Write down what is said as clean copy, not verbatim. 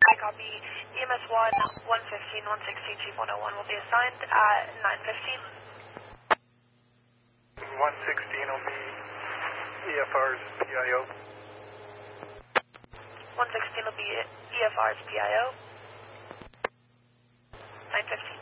I copy. EMS 1, 115, 116, Chief 101 will be assigned at 9:15. 116 will be EFR's PIO. 116 will be EFR's PIO. 9:15.